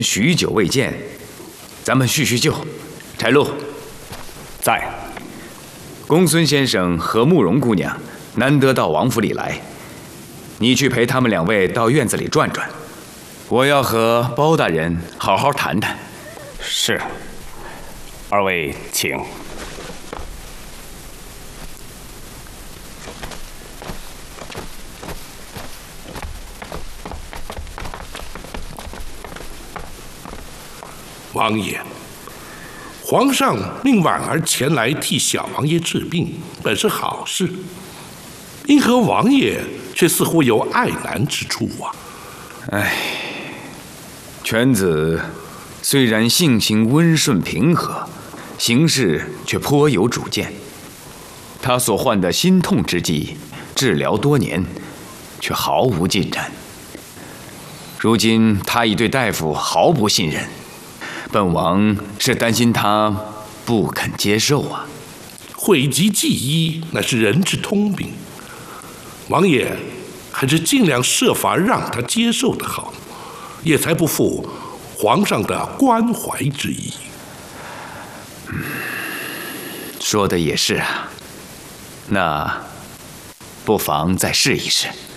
许久未见，咱们叙叙旧。柴禄， 在。 公孙先生和慕容姑娘难得到王府里来，你去陪他们两位到院子里转转。我要和包大人好好谈谈。 是。二位请。 王爷，皇上命婉儿前来替小王爷治病，本是好事，因何王爷却似乎有爱难之处啊？ 唉，犬子虽然性情温顺平和，行事却颇有主见。他所患的心痛之疾，治疗多年，却毫无进展。如今他已对大夫毫不信任。本王是担心他不肯接受啊。 讳疾忌医乃是人之通病，王爷还是尽量设法让他接受的好，也才不负皇上的关怀之意。 说的也是啊，那不妨再试一试。